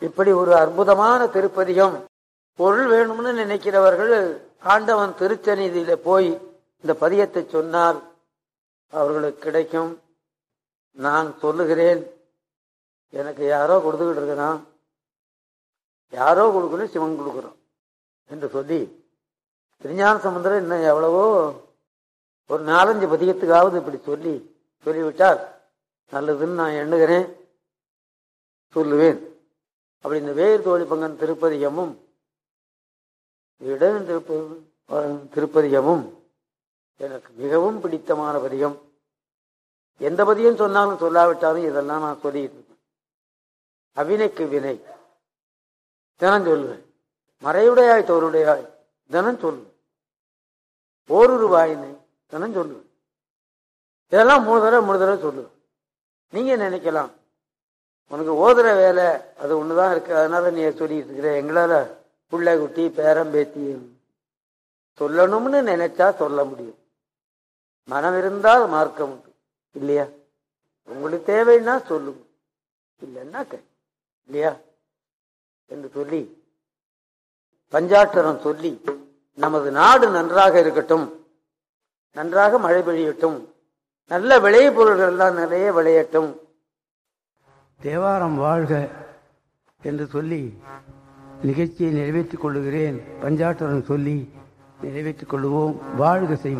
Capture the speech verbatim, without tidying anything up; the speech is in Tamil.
இப்படி ஒரு அற்புதமான திருப்பதிகம். பொருள் வேணும்னு நினைக்கிறவர்கள் ஆண்டவன் திருச்சந்நிதியில போய் இந்த பதியத்தை சொன்னால் அவர்களுக்கு கிடைக்கும். நான் சொல்லுகிறேன், எனக்கு யாரோ கொடுத்துக்கிட்டு இருக்கிறான், யாரோ கொடுக்கணும், சிவன் கொடுக்குறோம் என்று சொல்லி திருஞான சம்பந்தர் இன்னும் எவ்வளவோ ஒரு நாலஞ்சு பதியத்துக்காவது இப்படி சொல்லி சொல்லிவிட்டால் நல்லதுன்னு நான் எண்ணுகிறேன், சொல்லுவேன். அப்படி இந்த வேர் தோழி பங்கன் திருப்பதிகமும் இடம் திருப்பதிகமும் எனக்கு மிகவும் பிடித்தமான பதிகம். எந்த பதியம் சொன்னாலும் சொல்லாவிட்டாலும் இதெல்லாம் நான் சொல்லிட்டு இருக்கேன். அவினைக்கு வினை தினம் சொல்லுவேன், மறையுடையாய் தோருடையாய் தினம் சொல்லுவேன், ஒரு ரூபாயினை தினம் சொல்லுவேன். இதெல்லாம் மூணு தடவை மூணு தடவை சொல்லுவேன். நீங்க நினைக்கலாம் உனக்கு ஓதுற வேலை அது ஒண்ணுதான் இருக்கு, அதனால நீ சொல்லிட்டு இருக்கிற. எங்களால புள்ளை குட்டி பேரம் பேத்தி சொல்லணும்னு நினைச்சா சொல்ல முடியும். மனம் இருந்தால் மார்க்கம் உண்டு இல்லையா? உங்களுக்கு தேவைன்னா சொல்லுங்க, இல்லைன்னா இல்லையா என்று சொல்லி பஞ்சாட்சரம் சொல்லி நமது நாடு நன்றாக இருக்கட்டும், நன்றாக மழை பெய்யட்டும், நல்ல விளை பொருள்கள் எல்லாம் நிறைய விளையட்டும், தேவாரம் வாழ்க என்று சொல்லி நிகழ்ச்சியை நிறைவேற்றிக் கொள்ளுகிறேன். பஞ்சாட்சரம் சொல்லி நிறைவேற்றிக் கொள்ளுவோம். வாழ்க செய்வோம்.